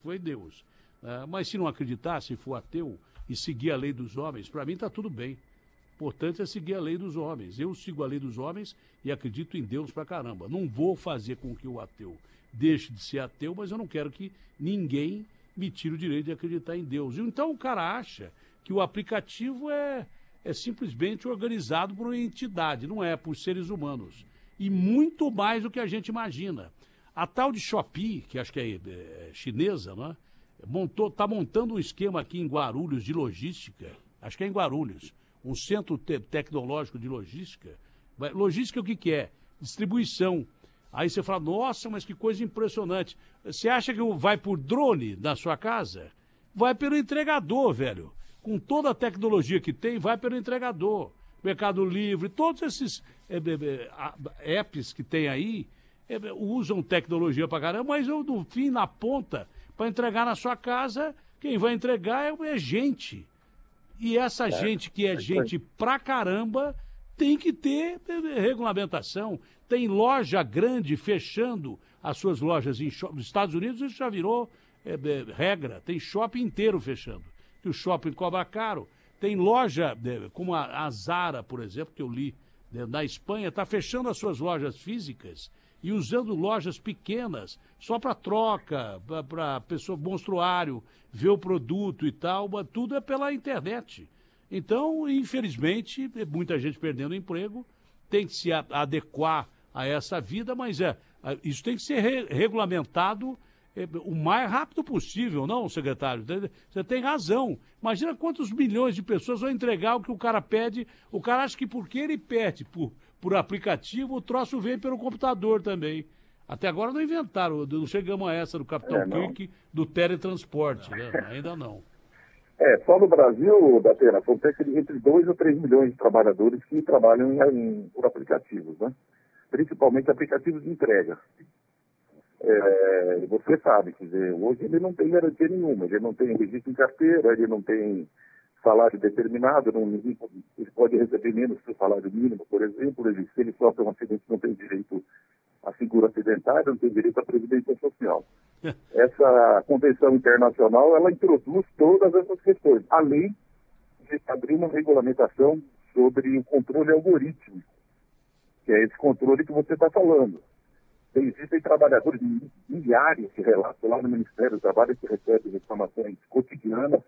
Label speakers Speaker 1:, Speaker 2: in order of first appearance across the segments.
Speaker 1: foi Deus. Mas se não acreditar, se for ateu e seguir a lei dos homens, para mim está tudo bem. O importante é seguir a lei dos homens. Eu sigo a lei dos homens e acredito em Deus pra caramba. Não vou fazer com que o ateu deixe de ser ateu, mas eu não quero que ninguém me tire o direito de acreditar em Deus. Então o cara acha que o aplicativo é simplesmente organizado por uma entidade, não é, por seres humanos. E muito mais do que a gente imagina. A tal de Shopee, que acho que é chinesa, né? Está montando um esquema aqui em Guarulhos de logística, acho que é em Guarulhos, um centro tecnológico de logística. Logística o que é? Distribuição. Aí você fala, nossa, mas que coisa impressionante. Você acha que vai por drone na sua casa? Vai pelo entregador, velho. Com toda a tecnologia que tem, vai pelo entregador. Mercado Livre, todos esses apps que tem aí, usam tecnologia pra caramba, mas no fim, na ponta, para entregar na sua casa, quem vai entregar é gente. E essa gente que é gente pra caramba tem que ter regulamentação. Tem loja grande fechando as suas lojas em shopping. Nos Estados Unidos isso já virou regra. Tem shopping inteiro fechando. Que o shopping cobra caro. Tem loja, como a Zara, por exemplo, que eu li na Espanha, está fechando as suas lojas físicas e usando lojas pequenas só para troca, para pessoa monstruário, ver o produto e tal, mas tudo é pela internet. Então, infelizmente, muita gente perdendo emprego, tem que se adequar a essa vida, mas isso tem que ser regulamentado o mais rápido possível, não, secretário? Você tem razão. Imagina quantos milhões de pessoas vão entregar o que o cara pede. O cara acha que porque ele pede por aplicativo, o troço vem pelo computador também. Até agora não inventaram, não chegamos a essa do Capitão Kirk, do teletransporte, né? Ainda não.
Speaker 2: Só no Brasil, Datena, são cerca de entre 2 a 3 milhões de trabalhadores que trabalham por aplicativos, né? Principalmente aplicativos de entrega. Você sabe, quer dizer, hoje ele não tem garantia nenhuma, ele não tem registro em carteira, ele não tem salário determinado, ele pode receber menos que o salário mínimo, por exemplo, se ele sofre um acidente não tem direito a seguro acidentário, não tem direito à previdência social. Essa convenção internacional, ela introduz todas essas questões, além de abrir uma regulamentação sobre o controle algorítmico, que é esse controle que você está falando. Existem trabalhadores, milhares de relatos lá no Ministério do Trabalho que recebem reclamações cotidianas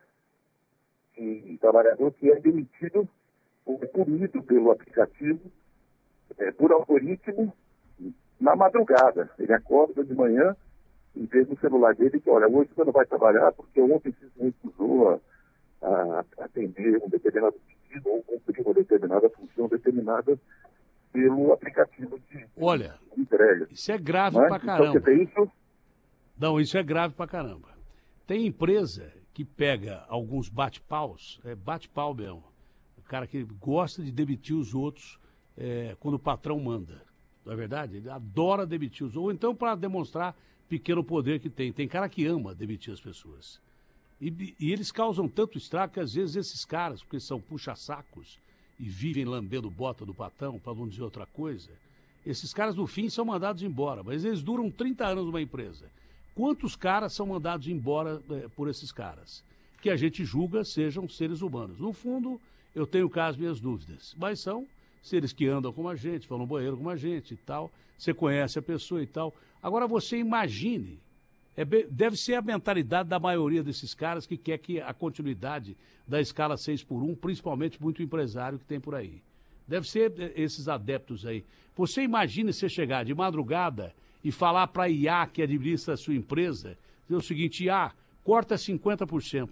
Speaker 2: de trabalhador que é demitido ou punido pelo aplicativo, por algoritmo, na madrugada. Ele acorda de manhã e vê no celular dele que, olha, hoje você não vai trabalhar porque ontem você se recusou a atender um determinado pedido ou cumprir uma determinada função determinada pelo aplicativo de entrega.
Speaker 1: Isso é grave pra caramba.
Speaker 2: Então, isso?
Speaker 1: Não, isso é grave pra caramba. Tem empresa que pega alguns bate-paus, bate-pau mesmo, o cara que gosta de demitir os outros quando o patrão manda. Não é verdade? Ele adora demitir os outros, ou então para demonstrar pequeno poder que tem. Tem cara que ama demitir as pessoas. E eles causam tanto estrago que às vezes esses caras, porque são puxa-sacos, e vivem lambendo bota do patrão, para não dizer outra coisa, esses caras, no fim, são mandados embora. Mas eles duram 30 anos numa empresa. Quantos caras são mandados embora por esses caras? Que a gente julga sejam seres humanos. No fundo, eu tenho cá as minhas dúvidas. Mas são seres que andam como a gente, vão no banheiro como a gente e tal. Você conhece a pessoa e tal. Agora, você imagine, deve ser a mentalidade da maioria desses caras que quer que a continuidade da escala 6x1, principalmente muito empresário que tem por aí. Deve ser esses adeptos aí. Você imagine você chegar de madrugada e falar para a IA que administra a sua empresa, dizer o seguinte: IA, corta 50%.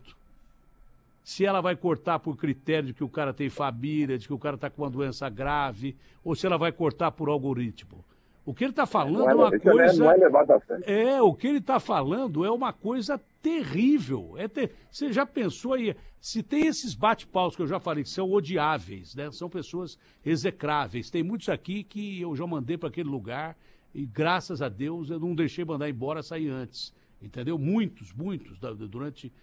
Speaker 1: Se ela vai cortar por critério de que o cara tem família, de que o cara está com uma doença grave, ou se ela vai cortar por algoritmo. O que ele está falando é uma coisa...
Speaker 2: Não é levado a sério.
Speaker 1: O que ele está falando é uma coisa terrível. Você já pensou aí? Se tem esses bate-paus que eu já falei, que são odiáveis, né? São pessoas execráveis. Tem muitos aqui que eu já mandei para aquele lugar e, graças a Deus, eu não deixei mandar embora, sair antes. Entendeu? Muitos, durante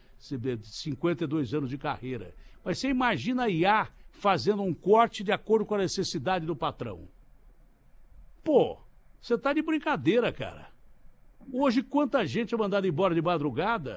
Speaker 1: 52 anos de carreira. Mas você imagina a IA fazendo um corte de acordo com a necessidade do patrão. Pô, você tá de brincadeira, cara. Hoje, quanta gente é mandada embora de madrugada